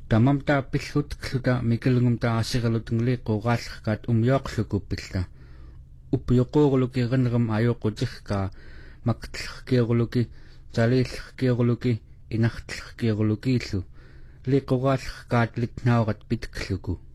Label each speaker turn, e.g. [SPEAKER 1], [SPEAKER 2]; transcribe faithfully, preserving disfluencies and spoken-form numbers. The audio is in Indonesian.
[SPEAKER 1] Tamam ta pillut kluta mikilngum ta asiralutngli qoqaallrkaat umyoqlukupilla upyoqoorluki rinram ayoqutigka maktlerkiorluki taliillerkiorluki inartlerkiorlukiillu liqoqaallrkaat litnaorat pitkluku